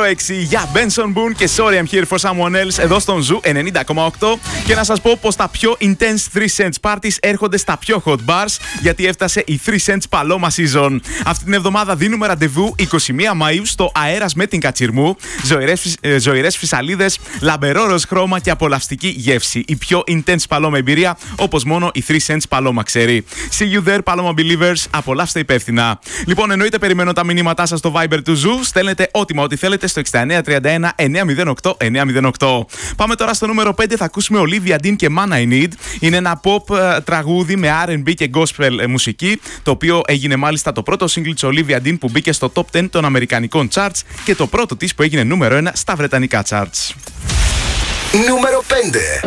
6 για Benson Boone και Sorry I'm Here for Someone Else εδώ στον Ζου 90,8. Και να σας πω πως τα πιο intense 3 cents parties έρχονται στα πιο hot bars, γιατί έφτασε η 3 cents Paloma season. Αυτή την εβδομάδα δίνουμε ραντεβού 21 Μαΐου στο Αέρας με την Κατσιρμού. Ζωηρές φυσαλίδες, λαμπερό ροζ χρώμα και απολαυστική γεύση. Η πιο intense Paloma εμπειρία, όπως μόνο η 3 cents Paloma ξέρει. See you there, Paloma Believers. Απολαύστε υπεύθυνα. Λοιπόν, εννοείται περιμένω τα μηνύματά σας στο Viber του Ζου. Στέλνετε ό,τι θέλετε στο 6931 908 908. Πάμε τώρα στο νούμερο 5. Θα ακούσουμε Olivia Dean και Man I Need. Είναι ένα pop τραγούδι με R&B και gospel μουσική, το οποίο έγινε μάλιστα το πρώτο single της Olivia Dean που μπήκε στο top 10 των αμερικανικών charts και το πρώτο της που έγινε νούμερο 1 στα βρετανικά charts. Νούμερο 5.